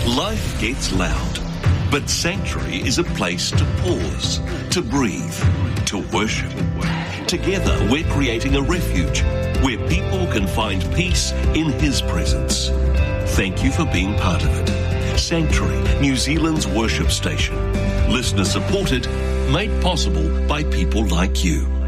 Life gets loud, but Sanctuary is a place to pause, to breathe, to worship. Together, we're creating a refuge where people can find peace in His presence. Thank you for being part of it. Sanctuary, New Zealand's worship station. Listener supported, made possible by people like you.